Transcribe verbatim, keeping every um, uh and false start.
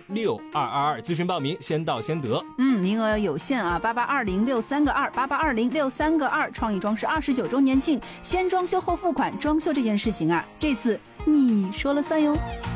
六二二二，咨询报名先到先得。 嗯，名额有限啊，八八二零六三个二，八八二零六三个二。创意装饰二十九周年庆，先装修后付款，装修这件事情啊，这次你说了算哟。